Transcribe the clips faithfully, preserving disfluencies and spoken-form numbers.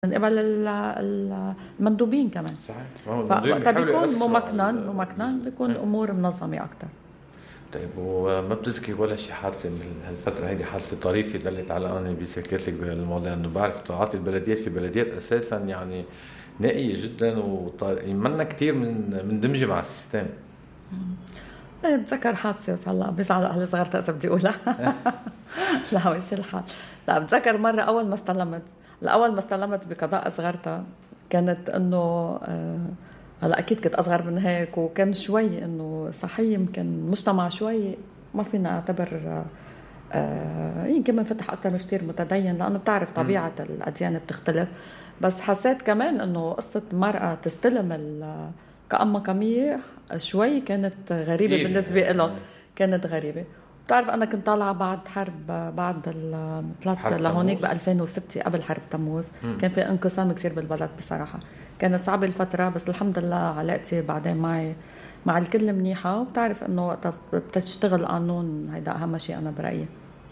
من قبل المندوبين كمان. صحيح. فوقتها بيكون ممكنن ممكنن بيكون امور منظمه اكثر. طيب وما بتذكر ولا شيء حادثه من هالفتره هيدي، حادثه طريفه دلت على اني بذاكرتك بهالموضوع؟ انه بعرف تعاطي البلديات، في بلديات اساسا يعني نائيه جدا ومنا كثير من مندمجه مع السيستم. بتذكر حادثه هلا بيزعلوا اهل صغرتها اذا بدي اقولها. لا مش الحال. لا بتذكر مره اول ما استلمت الاول ما استلمت بقضاء صغرتها كانت انه هلا اكيد كنت اصغر من هيك، وكان شوي انه صحيح يمكن مجتمع شوي ما فينا اعتبر يمكن منفتح اكثر مش كثير متدين، لانه بتعرف طبيعه الاديان بتختلف. بس حسيت كمان انه قصه المراه تستلم كأم مقامية شوي كانت غريبه بالنسبه لهم، كانت غريبه. بتعرف أنا كنت طالعة بعد حرب بعد طلعت لهونيك ب ألفين وستة قبل حرب تموز. مم. كان في انقسام كثير بالبلد بصراحة، كانت صعبة الفترة، بس الحمد لله علاقتي بعدين معي مع الكل منيحة. وبتعرف إنه وقتها بتشتغل قانون، هيدا أهم شيء أنا برأيي.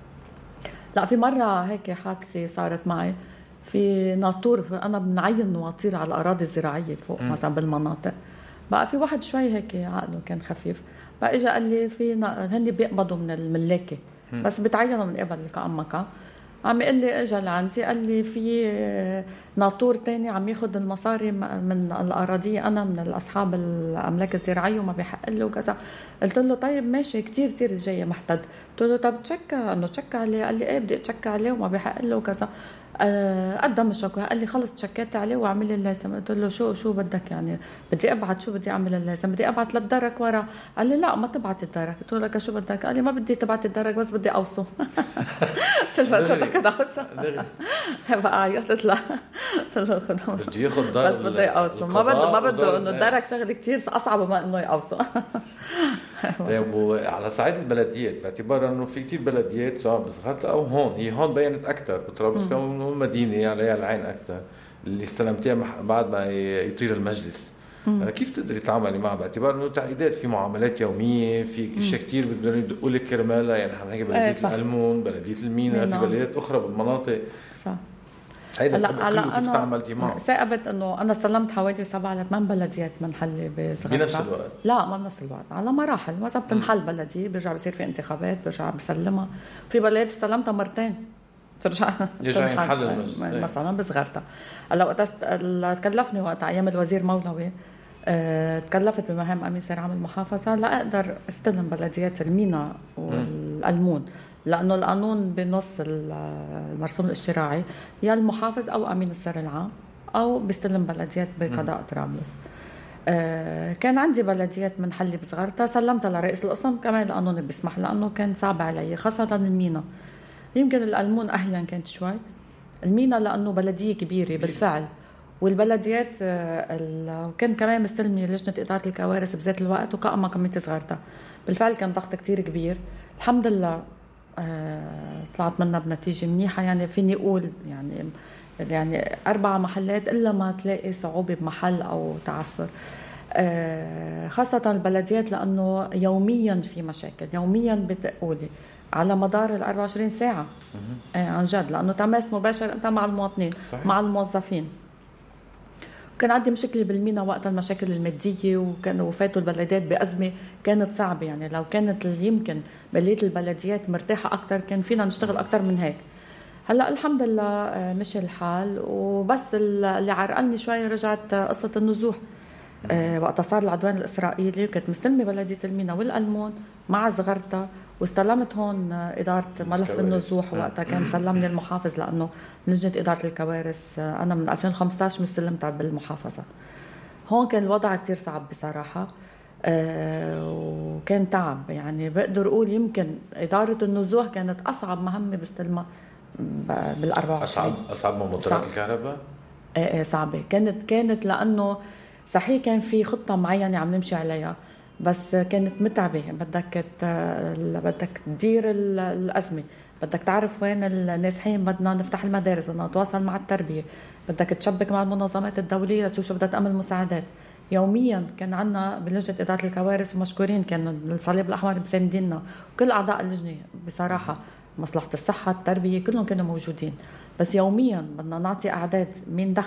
لا في مرة هيك حادثة صارت معي في ناطور، أنا بنعين نواطير على الأراضي الزراعية فوق. مم. مثلا بالمناطق بقى في واحد شوي هيك عقله كان خفيف، بقى اجى قال لي في هني بيقبضوا من الملاكه بس بتعينوا من قبل كأمكا. عم يقول لي اجى لعندي قال لي في ناطور تاني عم ياخذ المصاري من الاراضي، انا من الاصحاب الاملاك الزراعيه وما بيحق له كذا. قلت له طيب ماشي كتير كتير جاي محتد. قلت له طب تشكى انه تشكى عليه. قال لي ايه بدي اتشكى عليه وما بيحق له كذا. أه قدم الشكوى. قال لي خلص تشكيت عليه واعمل لي اللازم. قلت له شو شو بدك يعني؟ بدي ابعت شو بدي اعمل اللازم؟ بدي ابعت للدرك ورا. قال لي لا ما تبعت الدرك. قلت له لك شو بدك؟ قال لي ما بدي تبعت الدرك بس بدي اوصل. قلت له بس بدك اوصل. بقى عيطت له قلت له خذ بدي ياخذ درك بس بدي اوصل، ما بده ما بده انه الدرك شغله كثير اصعب ما انه يوصل. طيب وعلى صعيد البلديات، باعتبار انه في كثير بلديات سواء بصغرتها او هون، هي هون بينت اكثر بطرابلس كمان مدينه عليها العين اكثر اللي استلمتيها بعد ما يطير المجلس. مم. كيف تقدري تتعاملي معها باعتبار انه تعقيدات في معاملات يوميه، في اشياء كثير بدهم يدقوا لك كرمالها؟ يعني احنا هيك بلديه ايه القلمون، بلديه المينا، في بلديات اخرى بالمناطق. صح. هيدا كله كيف تعاملتي معه؟ ثاقبت انه انا استلمت حوالي سبعة لثمان بلديات منحله بصغرتها بنفس الوقت. لا ما بنفس الوقت، على مراحل. مثلا بتنحل بلديه بيرجع بصير في انتخابات برجع بسلمها. في بلديات استلمتها مرتين ترجع يرجع ينحل مثلا بصغرتها. هلا وقت تكلفني وقت ايام الوزير مولوي أه تكلفت بمهام امين سير عام المحافظه لا اقدر استلم بلديات المينا والقلمون، لأنه القانون بنص المرسوم الاشتراعي يا المحافظ أو أمين السر العام أو بيستلم بلديات بقضاء طرابلس. آه كان عندي بلديات منحلة بصغرتها سلمتها لرئيس القسم، كمان القانون بيسمح، لأنه كان صعب علي خاصة المينا. يمكن القلمون أهلا كانت شوي، المينا لأنه بلدية كبيرة بالفعل، والبلديات آه كان كمان مستلمي لجنة إدارة الكوارث بذات الوقت وكأما كمية صغرتها. بالفعل كان ضغط كتير كبير. الحمد لله آه، طلعت منها بنتيجة منيحة. يعني فيني أقول يعني يعني أربع محلات إلا ما تلاقي صعوبة بمحل أو تعثر. آه، خاصة البلديات لأنه يوميا في مشاكل، يوميا بتقولي على مدار الأربع وعشرين ساعة. آه، عن جد، لأنه تماس مباشر أنت مع المواطنين. صحيح. مع الموظفين. كان عندي مشكلة بالمينا وقت المشاكل المادية، وكانوا فاتوا البلديات بأزمة كانت صعبة. يعني لو كانت يمكن بلدية البلديات مرتاحة أكتر كان فينا نشتغل أكتر من هيك. هلأ الحمد لله مشي الحال. وبس اللي عرقلني شوي رجعت قصة النزوح. أه وقت صار العدوان الإسرائيلي كنت مستلمة بلدية المينا والقلمون مع صغرتها، واستلمت هون إدارة ملف النزوح. وقتها كان سلمني المحافظ، لأنه لجنة إدارة الكوارث أنا من ألفين وخمسة عشر مستلمتها بالمحافظة. هون كان الوضع كتير صعب بصراحة. أه وكان تعب. يعني بقدر أقول يمكن إدارة النزوح كانت أصعب مهمة بستلمها بالأربعة وعشرين. أصعب أصعب من موتورات الكهرباء؟ إيه صعبة كانت كانت لأنه صحيح كان في خطة معينة عم نمشي عليها، بس كانت متعبة. بدك بدك تدير الأزمة، بدك تعرف وين النازحين، بدنا نفتح المدارس، بدنا نتواصل مع التربية، بدك تشبك مع المنظمات الدولية لتشوف شو بدها تعمل مساعدات. يوميا كان عنا بلجنة إدارة الكوارث، ومشكورين كان الصليب الأحمر مسانديننا وكل أعضاء اللجنة بصراحة، مصلحة الصحة التربية كلهم كانوا موجودين. بس يوميا بدنا نعطي اعداد مين دخل